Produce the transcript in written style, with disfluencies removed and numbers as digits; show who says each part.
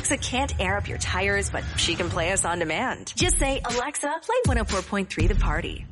Speaker 1: Alexa can't air up your tires, but she can play us on demand. Just say, Alexa, play 104.3 The Party.